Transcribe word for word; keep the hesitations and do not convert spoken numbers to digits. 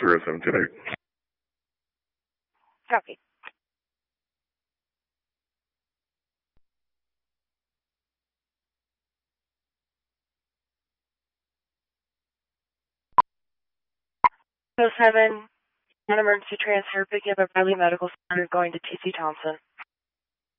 zero seven two eight. Copy. oh seven, an emergency transfer, picking up at Bradley Medical Center, going to T C Thompson.